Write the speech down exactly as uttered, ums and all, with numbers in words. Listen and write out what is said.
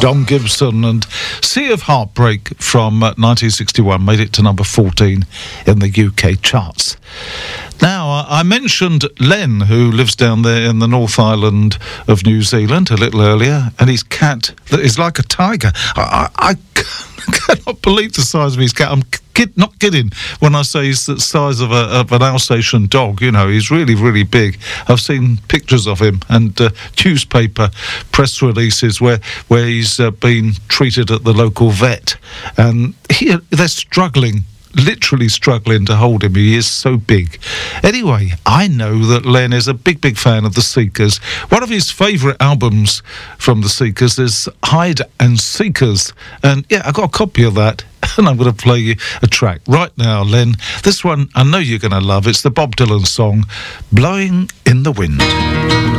Don Gibson and Sea of Heartbreak from uh, nineteen sixty-one made it to number fourteen in the U K charts. Now, uh, I mentioned Len, who lives down there in the North Island of New Zealand a little earlier, and his cat that is like a tiger. I, I, I cannot believe the size of his cat. I'm kid, not kidding when I say he's the size of, a, of an Alsatian dog. You know, he's really, really big. I've seen pictures of him and uh, newspaper press releases where where he's uh, been treated at the local vet, and he, they're struggling. Literally struggling to hold him. He is so big. Anyway, I know that Len is a big, big fan of the Seekers. One of his favourite albums from the Seekers is Hide and Seekers. And yeah, I got a copy of that, and I'm going to play you a track right now, Len. This one I know you're going to love. It's the Bob Dylan song, Blowing in the Wind.